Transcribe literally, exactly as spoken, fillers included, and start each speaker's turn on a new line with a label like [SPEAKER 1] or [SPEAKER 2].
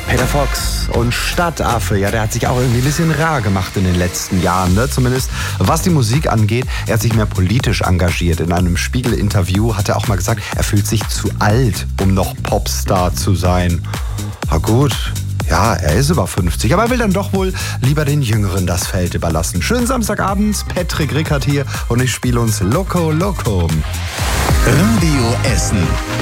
[SPEAKER 1] Peter Fox und Stadtaffe, ja, der hat sich auch irgendwie ein bisschen rar gemacht in den letzten Jahren, ne? Zumindest was die Musik angeht. Er hat sich mehr politisch engagiert. In einem Spiegel-Interview hat er auch mal gesagt, er fühlt sich zu alt, um noch Popstar zu sein. Na gut, ja, er ist über fünfzig, aber er will dann doch wohl lieber den Jüngeren das Feld überlassen. Schönen Samstagabend, Patrick Rickert hier und ich spiele uns Loco Loco.
[SPEAKER 2] Radio Essen.